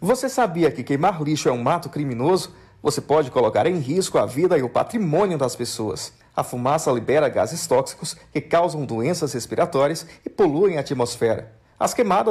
Você sabia que queimar lixo é um ato criminoso? Você pode colocar em risco a vida e o patrimônio das pessoas. A fumaça libera gases tóxicos que causam doenças respiratórias e poluem a atmosfera. As queimadas